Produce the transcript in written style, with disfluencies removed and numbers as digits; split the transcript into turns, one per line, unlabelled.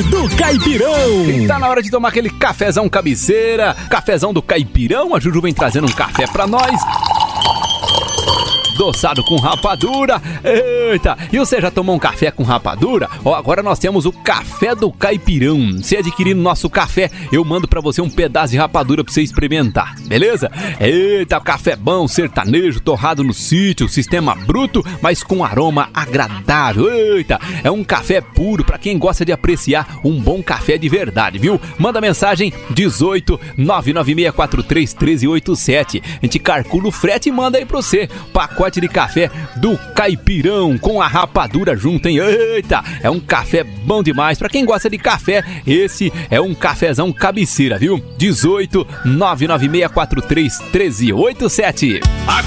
do Caipirão.
E tá na hora de tomar aquele cafezão cabeceira, cafezão do Caipirão. A Juju vem trazendo um café pra nós, adoçado com rapadura. Eita, e você já tomou um café com rapadura? Ó, agora nós temos o café do Caipirão. Se adquirir nosso café, eu mando pra você um pedaço de rapadura pra você experimentar, beleza? Eita, café bom, sertanejo, torrado no sítio, sistema bruto, mas com aroma agradável. Eita, é um café puro pra quem gosta de apreciar um bom café de verdade, viu? Manda mensagem 18 99643 1387. A gente calcula o frete e manda aí pra você. Pacote de café do Caipirão com a rapadura junto, hein? Eita, é um café bom demais. Pra quem gosta de café, esse é um cafezão cabeceira, viu? 18 99643 1387.